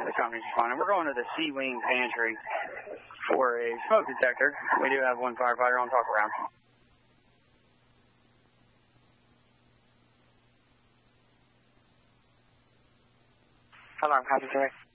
the company's responding. We're going to the C-Wing pantry for a smoke detector. We do have one firefighter on talk around. Alarm, copy, sir.